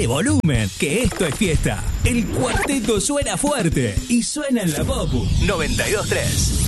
Dale volumen, que esto es fiesta. El cuarteto suena fuerte y suena en la Popu 92.3.